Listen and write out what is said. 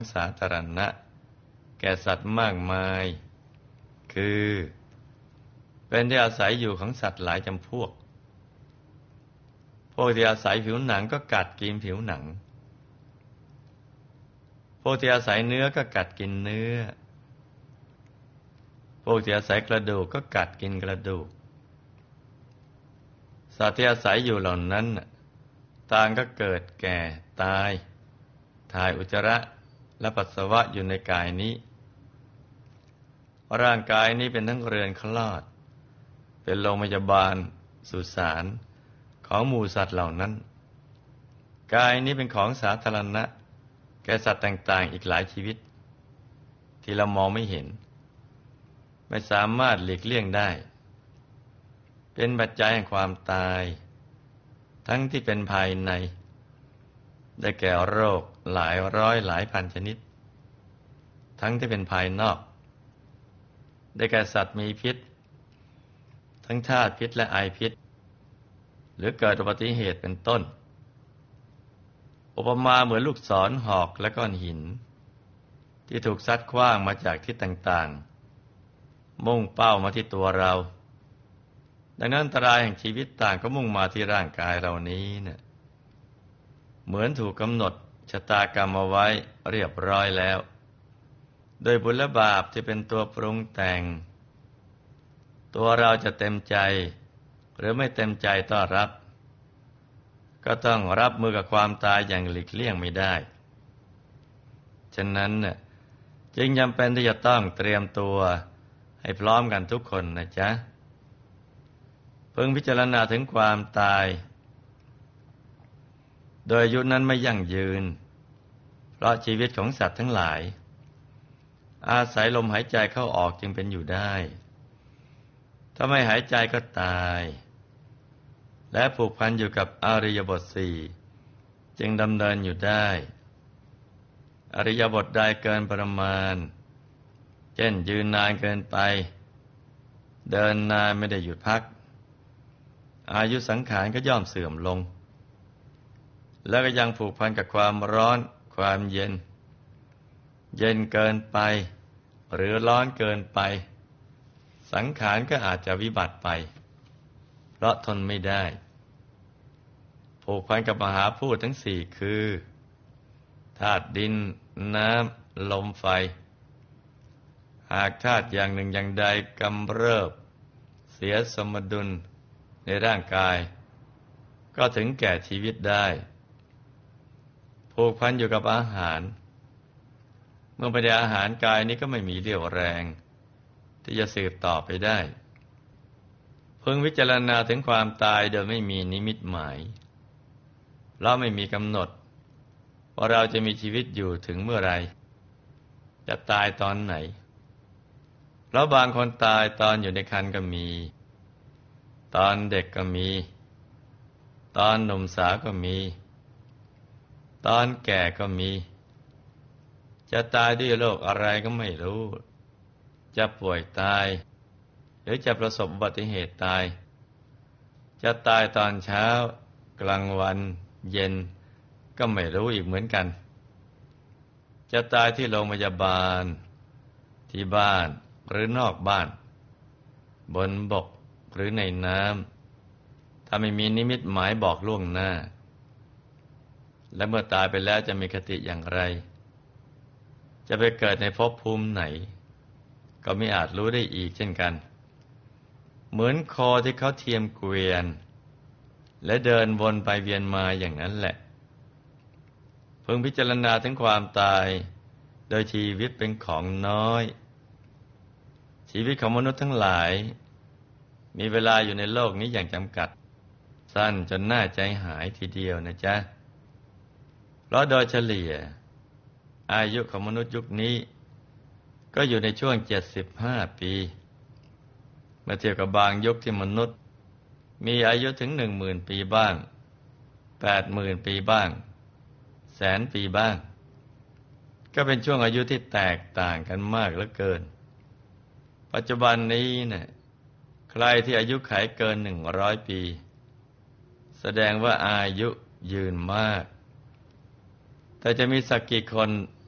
สาธารณะแก่สัตว์มากมายคือเป็นที่อาศัยอยู่ของสัตว์หลายจำพวกที่อาศัยผิวหนังก็กัดกินผิวหนังพวกที่อาศัยเนื้อก็กัดกินเนื้อพวกที่อาศัยกระดูกก็กัดกินกระดูกสัตว์ที่อาศัยอยู่เหล่านั้นต่างก็เกิดแก่ตายถ่ายอุจจาระและปัสสาวะอยู่ในกายนี้ร่างกายนี้เป็นทั้งเรือนคลอดเป็นโรงพยาบาลสุสานของหมู่สัตว์เหล่านั้นกายนี้เป็นของสาธารณะแก่สัตว์ต่างๆอีกหลายชีวิตที่เรามองไม่เห็นไม่สามารถหลีกเลี่ยงได้เป็นปัจจัยแห่งความตายทั้งที่เป็นภายในได้แก่โรคหลายร้อยหลายพันชนิดทั้งที่เป็นภายนอกได้แก่สัตว์มีพิษทั้งธาตุพิษและไอพิษหรือเกิดอุบัติเหตุเป็นต้นอุปมาเหมือนลูกศรหอกและก้อนหินที่ถูกซัดขว้างมาจากทิศต่างๆมุ่งเป้ามาที่ตัวเราดังนั้นอันตรายแห่งชีวิตต่างก็มุ่งมาที่ร่างกายเรานี้เหมือนถูกกำหนดชะตากรรมเอาไว้เรียบร้อยแล้วโดยบุญและบาปที่เป็นตัวปรุงแต่งตัวเราจะเต็มใจหรือไม่เต็มใจต้อนรับก็ต้องรับมือกับความตายอย่างหลีกเลี่ยงไม่ได้ฉะนั้นจึงจำเป็นที่จะต้องเตรียมตัวให้พร้อมกันทุกคนนะจ๊ะพึงพิจารณาถึงความตายโดยอายุนั้นไม่ยั่งยืนเพราะชีวิตของสัตว์ทั้งหลายอาศัยลมหายใจเข้าออกจึงเป็นอยู่ได้ถ้าไม่หายใจก็ตายและผูกพันอยู่กับอริยบทสี่จึงดำเนินอยู่ได้อริยบทใดเกินประมาณเช่นยืนนานเกินไปเดินนานไม่ได้หยุดพักอายุสังขารก็ย่อมเสื่อมลงแล้วก็ยังผูกพันกับความร้อนความเย็นเกินไปหรือร้อนเกินไปสังขารก็อาจจะวิบัติไปเพราะทนไม่ได้ผูกพันกับมหาภูตทั้งสี่คือธาตุดินน้ำลมไฟหากธาตุอย่างหนึ่งอย่างใดกำเริบเสียสมดุลในร่างกายก็ถึงแก่ชีวิตได้ผูกพันอยู่กับอาหารเมื่อไม่ได้อาหารกายนี้ก็ไม่มีเรี่ยวแรงที่จะสืบต่อไปได้พึงพิจารณาถึงความตายโดยไม่มีนิมิตหมายเราไม่มีกำหนดว่าเราจะมีชีวิตอยู่ถึงเมื่อไรจะตายตอนไหนแล้วบางคนตายตอนอยู่ในครรภ์ก็มีตอนเด็กก็มีตอนหนุ่มสาวก็มีตอนแก่ก็มีจะตายด้วยโรคอะไรก็ไม่รู้จะป่วยตายหรือจะประสบอุบัติเหตุตายจะตายตอนเช้ากลางวันเย็นก็ไม่รู้อีกเหมือนกันจะตายที่โรงพยาบาลที่บ้านหรือนอกบ้านบนบกหรือในน้ำถ้าไม่มีนิมิตหมายบอกล่วงหน้าและเมื่อตายไปแล้วจะมีคติอย่างไรจะไปเกิดในภพภูมิไหนก็ไม่อาจรู้ได้อีกเช่นกันเหมือนโคที่เขาเทียมเกวียนและเดินวนไปเวียนมาอย่างนั้นแหละพึงพิจารณาถึงความตายโดยชีวิตเป็นของน้อยชีวิตของมนุษย์ทั้งหลายมีเวลาอยู่ในโลกนี้อย่างจำกัดสั้นจนน่าใจหายทีเดียวนะจ๊ะเพราะโดยเฉลี่ยอายุของมนุษย์ยุคนี้ก็อยู่ในช่วง75 ปีเมื่อเทียบกับบางยุคที่มนุษย์มีอายุถึง 10,000 ปีบ้าง 80,000 ปีบ้าง100,000 ปีบ้างก็เป็นช่วงอายุที่แตกต่างกันมากเหลือเกินปัจจุบันนี้ใครที่อายุขัยเกิน100 ปีแสดงว่าอายุยืนมากแต่จะมีสักกี่คน